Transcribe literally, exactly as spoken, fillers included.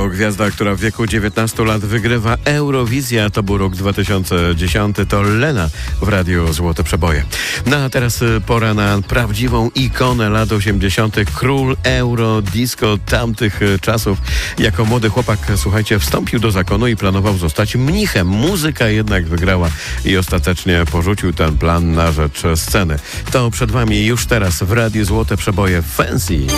To gwiazda, która w wieku dziewiętnastu lat wygrywa Eurowizję. To był rok dwa tysiące dziesiąty. To Lena w Radiu Złote Przeboje. No a teraz pora na prawdziwą ikonę lat osiemdziesiątych. Król Euro Disco tamtych czasów. Jako młody chłopak, słuchajcie, wstąpił do zakonu i planował zostać mnichem. Muzyka jednak wygrała i ostatecznie porzucił ten plan na rzecz sceny. To przed wami już teraz w Radiu Złote Przeboje Fancy.